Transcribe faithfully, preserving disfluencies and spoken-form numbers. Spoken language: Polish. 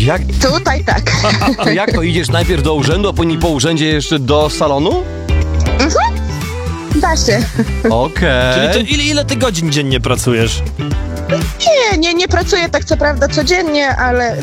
Jak, Tutaj tak. to jak to, idziesz najpierw do urzędu, a później po urzędzie jeszcze do salonu? Da się. Okej. Czyli to ile, ile ty godzin dziennie pracujesz? Nie, nie, nie pracuję tak co prawda codziennie, ale